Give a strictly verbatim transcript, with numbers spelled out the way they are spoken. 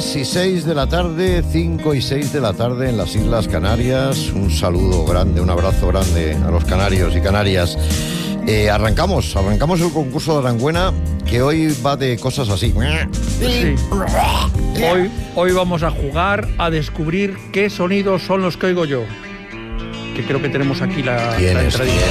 seis y seis de la tarde, cinco y seis de la tarde en las Islas Canarias. Un saludo grande, un abrazo grande a los canarios y canarias. Eh, arrancamos, arrancamos el concurso de Aranguena, que hoy va de cosas así. Sí. Hoy, hoy vamos a jugar a descubrir qué sonidos son los que oigo yo. Que creo que tenemos aquí la, la entradilla.